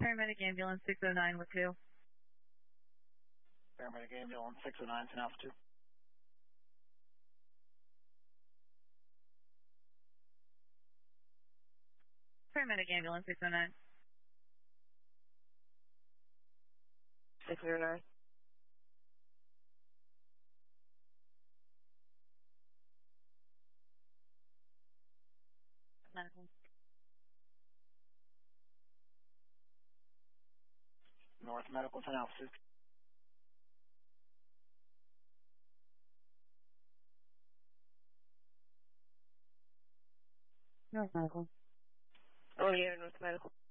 Paramedic ambulance 609 with who? Paramedic ambulance 609 to Alpha 2. Paramedic ambulance 609. 609. Medical. North Medical 10 Alpha 2. North Medical. Alligator North Medical.